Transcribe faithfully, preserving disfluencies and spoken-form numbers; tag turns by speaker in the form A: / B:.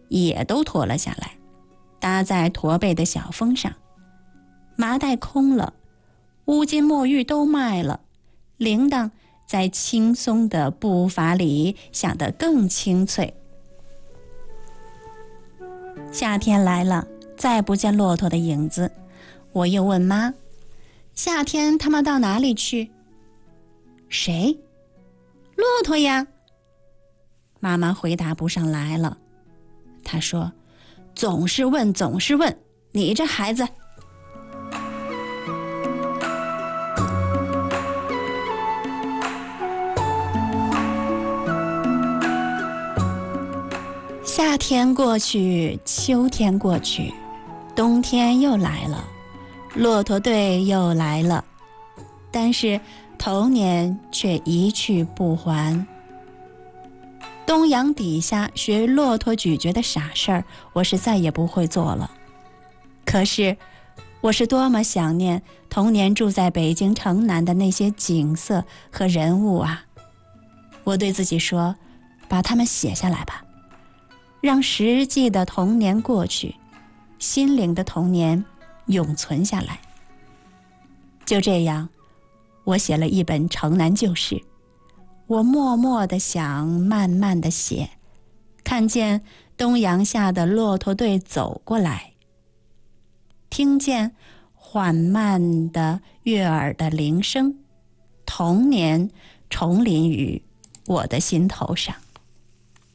A: 也都脱了下来，搭在驼背的小峰上。麻袋空了，乌金墨玉都卖了，铃铛在轻松的步伐里响得更清脆。夏天来了，再不见骆驼的影子，我又问妈，夏天他们到哪里去？谁？骆驼呀。妈妈回答不上来了，她说，总是问总是问，你这孩子。夏天过去，秋天过去，冬天又来了，骆驼队又来了，但是童年却一去不还。东阳底下学骆驼咀嚼的傻事儿，我是再也不会做了。可是我是多么想念童年住在北京城南的那些景色和人物啊！我对自己说，把它们写下来吧，让实际的童年过去，心灵的童年永存下来。就这样，我写了一本《城南旧事》，我默默地想，慢慢地写，看见东阳下的骆驼队走过来，听见缓慢的悦耳的铃声，童年重临于我的心头上。